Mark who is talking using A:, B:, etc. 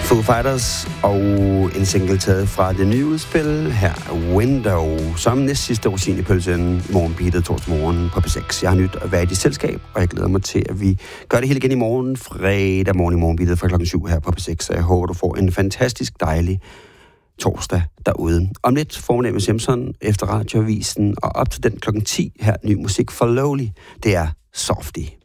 A: Foo Fighters og en single taget fra det nye udspil her, Window, som næst sidste rosin i pølsen i morgenbeatet torsdag morgen på P6. Jeg har nyt at være i dit selskab, og jeg glæder mig til, at vi gør det hele igen i morgen, fredag morgen i morgenbeatet fra klokken 7 her på P6. Så jeg håber, du får en fantastisk dejlig torsdag derude. Om lidt formiddag med Simpson efter radioavisen, og op til den klokken 10 her, ny musik for Lowly. Det er Softie.